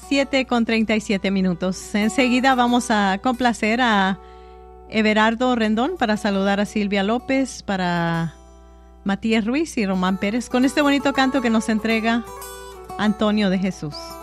7:37. Enseguida vamos a complacer a Everardo Rendón para saludar a Silvia López, para Matías Ruiz y Román Pérez con este bonito canto que nos entrega Antonio de Jesús.